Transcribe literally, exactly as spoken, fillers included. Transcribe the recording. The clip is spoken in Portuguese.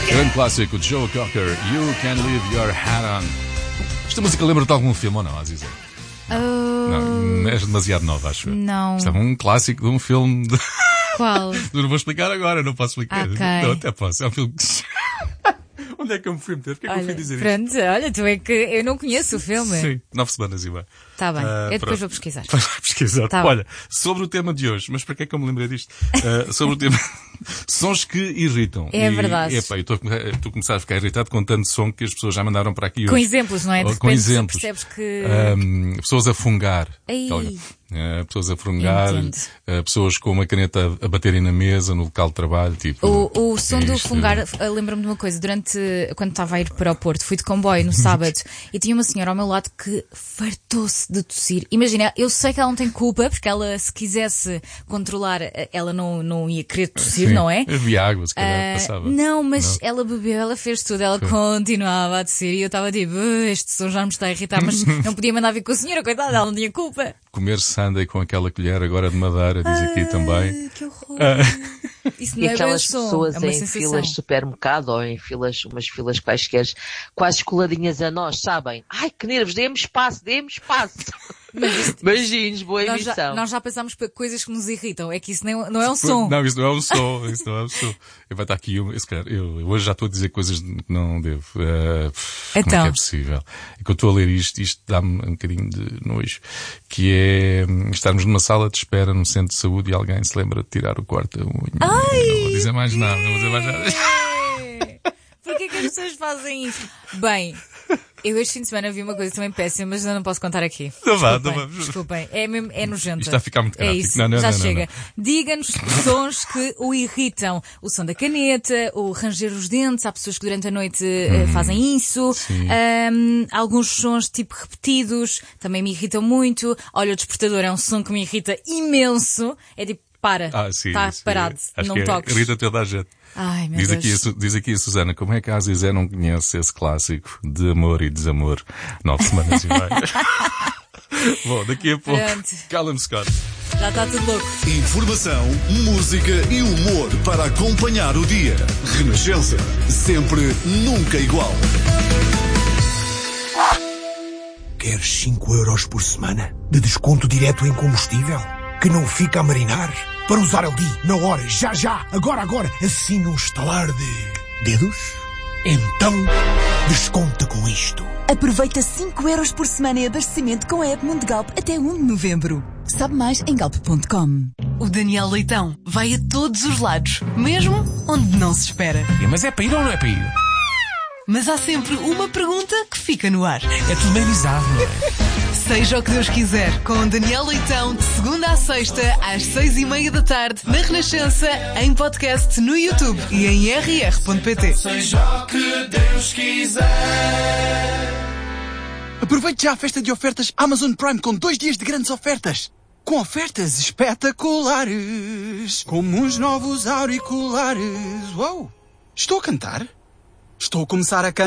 Grande clássico de Joe Cocker, You Can Leave Your Hat On. Esta música lembra-te de algum filme ou não, Aziza? Uh... Não, é demasiado nova, acho. Não. Isto é um clássico de um filme de... Qual? Não vou explicar agora, não posso explicar. Okay. Não, até posso. É um filme... Onde é que eu me fui meter? O que é que olha, eu fui dizer pronto, isto? Olha, tu é que eu não conheço o filme. Sim, nove semanas e bem. Está bem, Uh, eu depois pronto. vou pesquisar. Vai pesquisar. Tá Olha, sobre o tema de hoje, mas para que é que eu me lembrei disto? Uh, sobre o tema sons que irritam. É e, verdade. Epá, eu estou a começar a ficar irritado com tanto som que as pessoas já mandaram para aqui hoje. Com exemplos, não é? De com repente exemplos. percebes que... Um, pessoas a fungar. Ei. Uh, pessoas a fungar. Entendo. Uh, pessoas com uma caneta a, a baterem na mesa no local de trabalho. Tipo, O, o som do isto. fungar, uh, lembra-me de uma coisa. Durante, quando estava a ir para o Porto, fui de comboio no sábado e tinha uma senhora ao meu lado que fartou-se de tossir. Imagina, eu sei que ela não tem culpa, porque ela, se quisesse controlar, ela não, não ia querer tossir, Sim. não é? Havia água, se calhar, Uh, passava. não, mas Não. ela bebeu, ela fez tudo, ela Sim. continuava a tossir e eu estava tipo, "Uh, este som já me está a irritar", mas não podia mandar vir com a senhora, coitada, ela não tinha culpa. Comer sundae com aquela colher agora de madeira, diz aqui também. Que horror. Ah. Isso não E é bem aquelas som, pessoas é uma em sensação. filas de supermercado ou em filas, umas filas quaisquer, quase coladinhas a nós, sabem? Ai, que nervos, dê-me espaço, dê-me espaço. Mas isto- Beijinhos, boa Nós emissão. já, nós já pensámos para coisas que nos irritam. É que isso não, não é um som. Não, isso não é um som. Isso não é um som. Eu vai estar aqui, eu, esse cara, eu, eu hoje já estou a dizer coisas que não devo. Uh, como Então. é que é possível? É que eu estou a ler isto, isto dá-me um bocadinho de nojo. Que é hum, estarmos numa sala de espera num centro de saúde e alguém se lembra de tirar o corte da unha. Ai! Não vou dizer mais nada, não vou dizer mais nada. Porquê que as pessoas fazem isso? Bem, eu este fim de semana vi uma coisa também péssima, mas eu não posso contar aqui. Não vá, Desculpem, não vá. Desculpem, é, mesmo, é nojento. Isto está a ficar muito É gráfico. isso, Não, não, já não, não, chega. não. Diga-nos sons que o irritam. O som da caneta, o ranger os dentes, há pessoas que durante a noite eh, fazem isso. sim. Ahm, alguns sons tipo repetidos também me irritam muito. Olha, o despertador é um som que me irrita imenso. É tipo, para, Ah, sim, está sim. parado, Acho não que é, toques. irrita toda a gente. Ai, meu Diz Deus. aqui, a Su- diz aqui a Susana, como é que a Azizé não conhece esse clássico de amor e desamor? Nove semanas e meia. Bom, daqui a pouco, Pronto. Callum Scott. Já está tudo louco. Informação, música e humor para acompanhar o dia. Renascença. Sempre, nunca igual. Queres cinco euros por semana de desconto direto em combustível? Que não fica a marinar? Para usar ali, na hora, já, já, agora, agora, assim num estalar de dedos? Então, desconta com isto. Aproveita cinco euros por semana em abastecimento com a app Mundo Galp até um de novembro. Sabe mais em galp ponto com. O Daniel Leitão vai a todos os lados, mesmo onde não se espera. Mas é para ir ou não é para ir? Mas há sempre uma pergunta que fica no ar. É tudo bem bizarro, não é? Seja o que Deus quiser, com Daniel Leitão, de segunda à sexta, às seis e meia da tarde, na Renascença, em podcast, no YouTube e em r r ponto p t. Seja o que Deus quiser. Aproveite já a festa de ofertas Amazon Prime com dois dias de grandes ofertas. Com ofertas espetaculares. Como uns novos auriculares. Uau! Estou a cantar? Estou a começar a cantar.